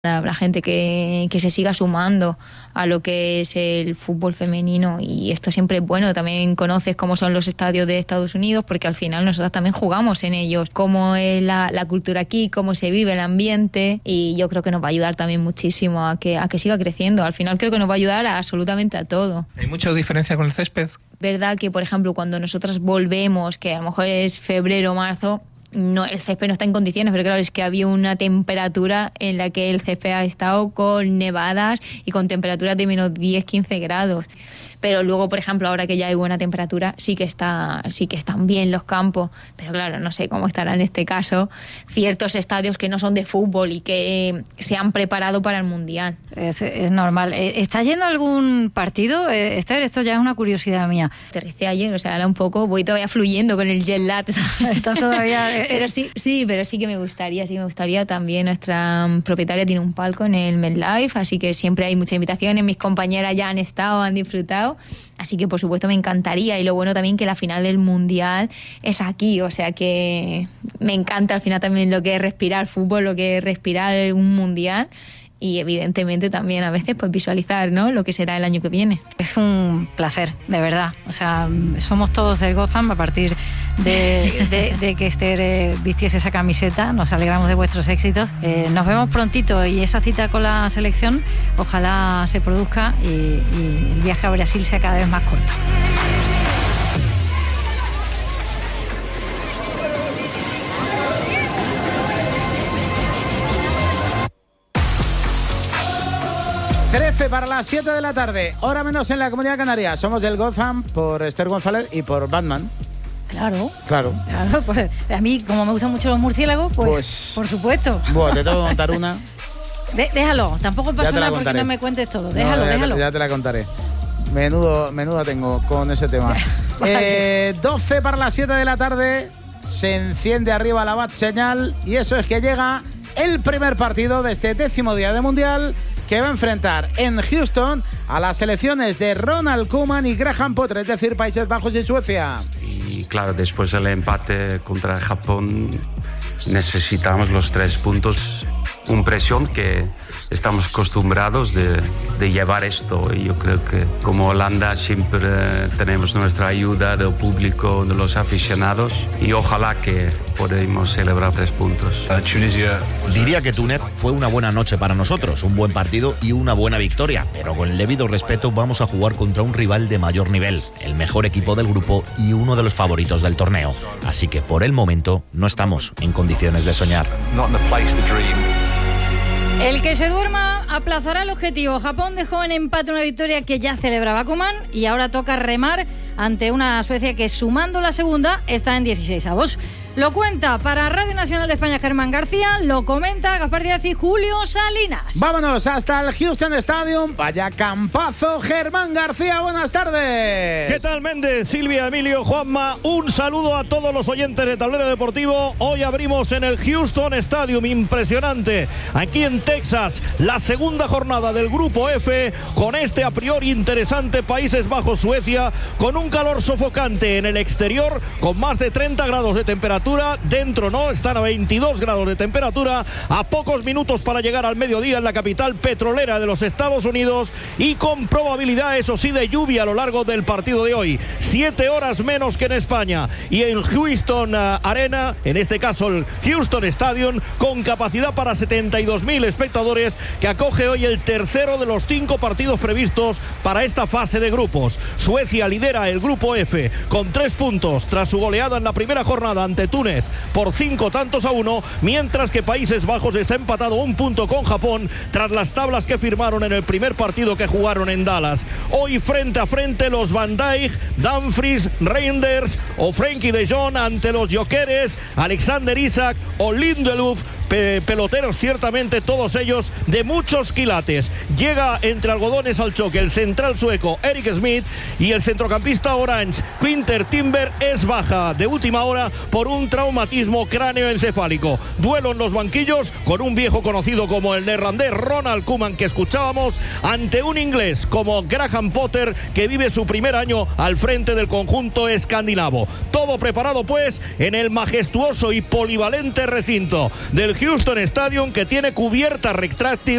La gente que se siga sumando a lo que es el fútbol femenino, y esto siempre es bueno. También conoces cómo son los estadios de Estados Unidos, porque al final nosotros también jugamos en ellos, cómo es la cultura aquí, cómo se vive el ambiente, y yo creo que nos va a ayudar también muchísimo a que siga creciendo. Al final creo que nos va a ayudar absolutamente a todo. ¿Hay mucha diferencia con el césped? Verdad que, por ejemplo, cuando nosotros volvemos, que a lo mejor es febrero o marzo, no, el césped no está en condiciones, pero claro, es que había una temperatura en la que el césped ha estado con nevadas y con temperaturas de menos 10, 15 grados. Pero luego, por ejemplo, ahora que ya hay buena temperatura, sí que están bien los campos. Pero claro, no sé cómo estará en este caso ciertos estadios que no son de fútbol y que se han preparado para el Mundial. Es normal. ¿Estás yendo a algún partido, Esther? Esto ya es una curiosidad mía. Aterricé ayer, o sea, ahora un poco, voy todavía fluyendo con el jet lag. Estás todavía... Pero sí que me gustaría también. Nuestra propietaria tiene un palco en el MetLife, así que siempre hay muchas invitaciones. Mis compañeras ya han estado, han disfrutado. Así que por supuesto me encantaría, y lo bueno también que la final del Mundial es aquí, o sea que me encanta al final también lo que es respirar fútbol, lo que es respirar un Mundial, y evidentemente también a veces pues visualizar, ¿no?, lo que será el año que viene. Es un placer, de verdad. O sea, somos todos del Gotham a partir de que Esther vistiese esa camiseta. Nos alegramos de vuestros éxitos. Nos vemos prontito, y esa cita con la selección ojalá se produzca y el viaje a Brasil sea cada vez más corto. Para las 7 de la tarde, hora menos en la Comunidad Canaria. Somos del Gotham por Esther González y por Batman. Claro, pues a mí, como me gustan mucho los murciélagos, pues por supuesto. Bueno, te tengo que contar una. Déjalo, tampoco pasa nada porque no me cuentes todo. Déjalo. Ya te la contaré. Menuda tengo con ese tema. 12 para las 7 de la tarde, se enciende arriba la bat señal, y eso es que llega el primer partido de este 10º día de Mundial, que va a enfrentar en Houston a las selecciones de Ronald Koeman y Graham Potter, es decir, Países Bajos y Suecia. Y claro, después del empate contra Japón necesitamos los 3 puntos. Una presión que estamos acostumbrados de llevar esto, y yo creo que como Holanda siempre tenemos nuestra ayuda del público, de los aficionados, y ojalá que podamos celebrar 3 puntos. Diría que Túnez fue una buena noche para nosotros, un buen partido y una buena victoria, pero con el debido respeto vamos a jugar contra un rival de mayor nivel, el mejor equipo del grupo y uno de los favoritos del torneo, así que por el momento no estamos en condiciones de soñar. El que se duerma aplazará el objetivo. Japón dejó en empate una victoria que ya celebraba Koeman, y ahora toca remar ante una Suecia que, sumando la segunda, está en 16avos. Lo cuenta para Radio Nacional de España Germán García, lo comenta Gaspar Díaz y Julio Salinas. Vámonos hasta el Houston Stadium. Vaya campazo, Germán García, buenas tardes. ¿Qué tal, Méndez, Silvia, Emilio, Juanma? Un saludo a todos los oyentes de Tablero Deportivo. Hoy abrimos en el Houston Stadium, impresionante, aquí en Texas, la segunda jornada del Grupo F, con este a priori interesante Países Bajos-Suecia, con un calor sofocante en el exterior, con más de 30 grados de temperatura. Dentro no, están a 22 grados de temperatura, a pocos minutos para llegar al mediodía en la capital petrolera de los Estados Unidos, y con probabilidad, eso sí, de lluvia a lo largo del partido de hoy. 7 horas menos que en España, y en Houston Arena, en este caso el Houston Stadium, con capacidad para 72.000 espectadores, que acoge hoy el tercero de los 5 partidos previstos para esta fase de grupos. Suecia lidera el Grupo F con 3 puntos tras su goleada en la primera jornada ante Túnez por 5-1, mientras que Países Bajos está empatado 1 punto con Japón tras las tablas que firmaron en el primer partido que jugaron en Dallas. Hoy frente a frente los Van Dijk, Dumfries, Reinders o Frenkie de Jong ante los Gyökeres, Alexander Isak o Lindelöf, peloteros ciertamente todos ellos de muchos quilates. Llega entre algodones al choque el central sueco Erik Smith, y el centrocampista orange Quinter Timber es baja de última hora por un traumatismo cráneoencefálico. Duelo en los banquillos con un viejo conocido como el neerlandés Ronald Koeman, que escuchábamos, ante un inglés como Graham Potter, que vive su primer año al frente del conjunto escandinavo. Todo preparado pues en el majestuoso y polivalente recinto del Houston Stadium, que tiene cubierta retráctil